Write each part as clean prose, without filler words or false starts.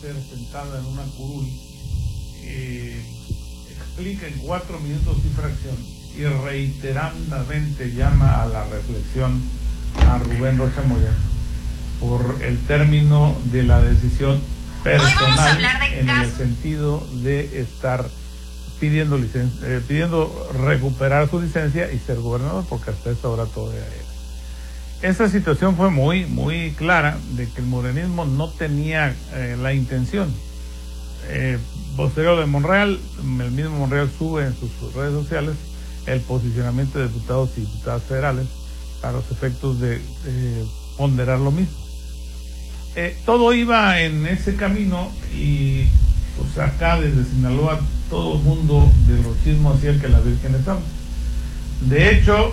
ser sentada en una curul, explica en 4 minutos y fracción y reiteradamente llama a la reflexión a Rubén Rocha Moya por el término de la decisión personal en el sentido de estar pidiendo recuperar su licencia y ser gobernador, porque hasta esta hora todavía era. Esa situación fue muy clara de que el morenismo no tenía la intención. Posterior de Monreal, el mismo Monreal sube en sus redes sociales el posicionamiento de diputados y diputadas federales para los efectos de ponderar lo mismo. Todo iba en ese camino y pues acá desde Sinaloa todo el mundo del rochismo hacía que la Virgen estaba. De hecho,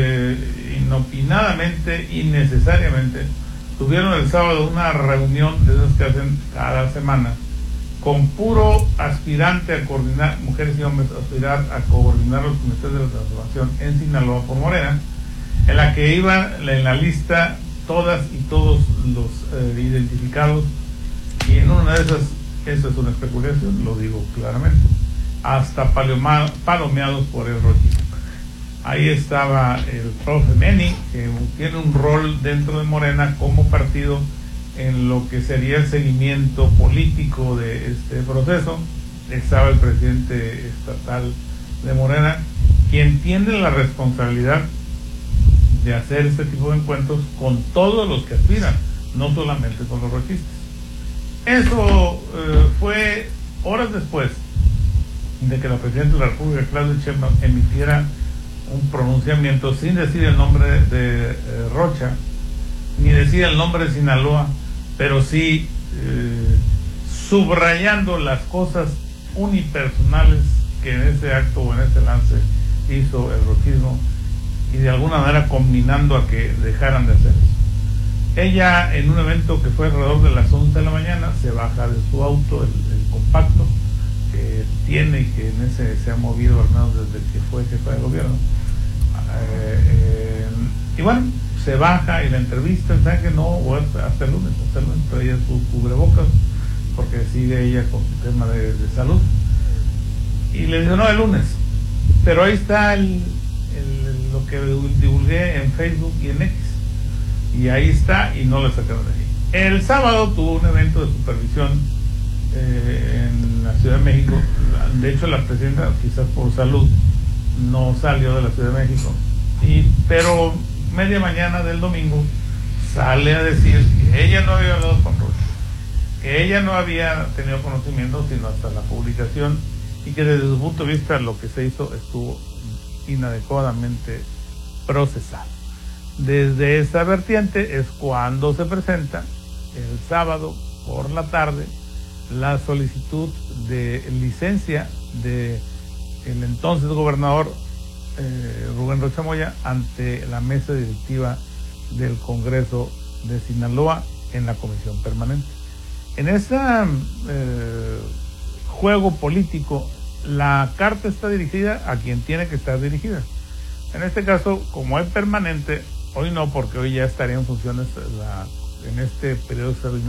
inopinadamente, innecesariamente, tuvieron el sábado una reunión de esas que hacen cada semana con puro aspirante a coordinar, mujeres y hombres, aspirar a coordinar los comités de la transformación en Sinaloa por Morena, en la que iban en la lista todas y todos los identificados, y en una de esas, eso es una especulación, lo digo claramente, hasta palomeados por el rochismo. Ahí estaba el profe Meni, que tiene un rol dentro de Morena como partido en lo que sería el seguimiento político de este proceso. Estaba el presidente estatal de Morena, quien tiene la responsabilidad de hacer este tipo de encuentros con todos los que aspiran, no solamente con los rochistas. Eso fue horas después de que la presidenta de la República, Claudia Sheinbaum, emitiera un pronunciamiento sin decir el nombre de Rocha, ni decir el nombre de Sinaloa, pero sí subrayando las cosas unipersonales que en ese acto o en ese lance hizo el rochismo, y de alguna manera combinando a que dejaran de hacer eso. Ella, en un evento que fue alrededor de las 11 de la mañana, se baja de su auto, el compacto que tiene y que en ese se ha movido al menos desde que fue jefa de gobierno, y bueno, se baja y la entrevista, ¿sabe que no? Hasta el lunes traía sus cubrebocas porque sigue ella con su tema de salud, y le dijo no, el lunes, pero ahí está lo que divulgué en Facebook y en X, y ahí está, y no lo sacaron de ahí. El sábado tuvo un evento de supervisión en la Ciudad de México. De hecho, la presidenta, quizás por salud, no salió de la Ciudad de México, pero media mañana del domingo sale a decir que ella no había hablado con Rocha, que ella no había tenido conocimiento sino hasta la publicación, y que desde su punto de vista lo que se hizo estuvo inadecuadamente procesado. Desde esa vertiente es cuando se presenta el sábado por la tarde la solicitud de licencia de el entonces gobernador Rubén Rocha Moya ante la mesa directiva del Congreso de Sinaloa en la comisión permanente. En ese juego político, la carta está dirigida a quien tiene que estar dirigida. En este caso, como es permanente, hoy no, porque hoy ya estaría en funciones en este periodo extraordinario